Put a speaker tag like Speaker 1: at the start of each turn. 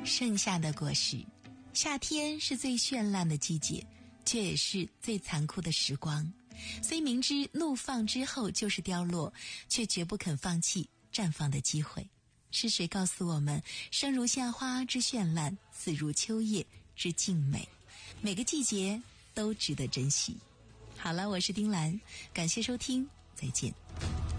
Speaker 1: 剩下的果实。夏天是最绚烂的季节，却也是最残酷的时光。虽明知怒放之后就是凋落，却绝不肯放弃绽放的机会。是谁告诉我们，生如夏花之绚烂，死如秋叶之静美？每个季节都值得珍惜。好了，我是丁兰，感谢收听，再见。